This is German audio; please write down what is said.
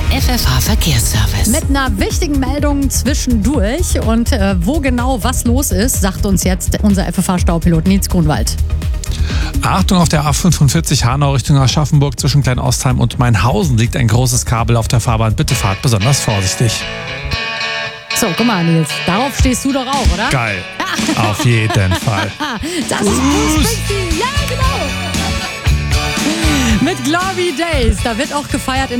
FFH Verkehrsservice. Mit einer wichtigen Meldung zwischendurch. Und wo genau was los ist, sagt uns jetzt unser FFH-Staupilot Nils Grunwald. Achtung, auf der A45 Hanau Richtung Aschaffenburg zwischen Kleinostheim und Mainhausen liegt ein großes Kabel auf der Fahrbahn. Bitte fahrt besonders vorsichtig. So, guck mal, Nils, darauf stehst du doch auch, oder? Geil. Auf jeden Fall. Das ist Bruce Springsteen. Ja, genau. Mit Glory Days. Da wird auch gefeiert in